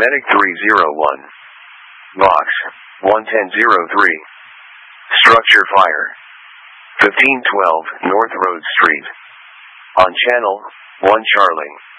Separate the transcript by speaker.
Speaker 1: Medic 301. Box 11003. Structure fire. 1512 North Road Street. On channel 1 Charlie.